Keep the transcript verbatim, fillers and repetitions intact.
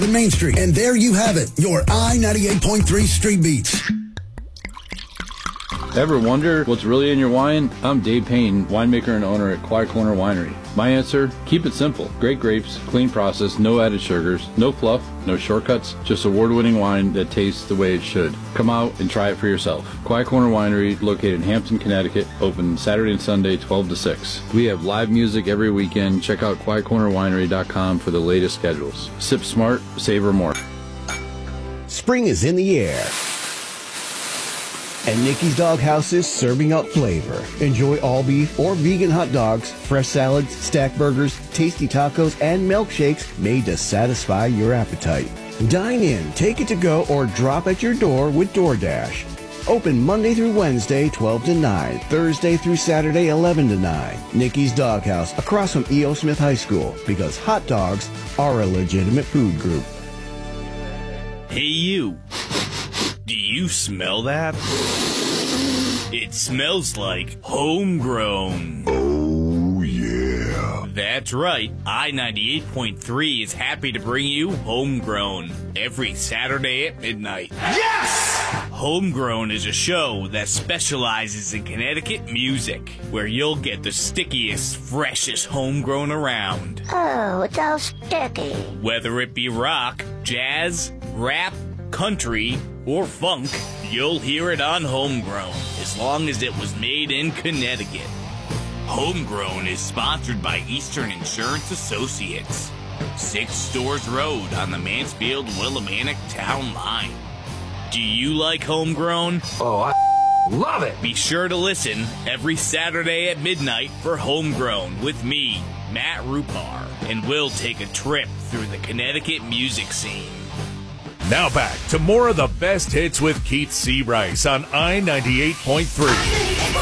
Main Street. And there you have it, your I ninety-eight point three Street Beats. Ever wonder what's really in your wine? I'm Dave Payne, winemaker and owner at Quiet Corner Winery. My answer? Keep it simple. Great grapes, clean process, no added sugars, no fluff, no shortcuts, just award-winning wine that tastes the way it should. Come out and try it for yourself. Quiet Corner Winery, located in Hampton, Connecticut, open Saturday and Sunday, twelve to six. We have live music every weekend. Check out quiet corner winery dot com for the latest schedules. Sip smart, savor more. Spring is in the air, and Nikki's Doghouse is serving up flavor. Enjoy all beef or vegan hot dogs, fresh salads, stack burgers, tasty tacos, and milkshakes made to satisfy your appetite. Dine in, take it to go, or drop at your door with DoorDash. Open Monday through Wednesday, twelve to nine, Thursday through Saturday, eleven to nine. Nikki's Doghouse, across from E O. Smith High School, because hot dogs are a legitimate food group. Hey you, do you smell that? It smells like homegrown. Oh, yeah. That's right. I ninety-eight point three is happy to bring you Homegrown every Saturday at midnight. Yes! Homegrown is a show that specializes in Connecticut music, where you'll get the stickiest, freshest homegrown around. Oh, it's all sticky. Whether it be rock, jazz, rap, country, or funk, you'll hear it on Homegrown, as long as it was made in Connecticut. Homegrown is sponsored by Eastern Insurance Associates, Six Stores Road on the Mansfield-Willimantic Town Line. Do you like Homegrown? Oh, I love it. Be sure to listen every Saturday at midnight for Homegrown with me, Matt Rupar, and we'll take a trip through the Connecticut music scene. Now back to more of the best hits with Keith Sebrice on I ninety-eight point three.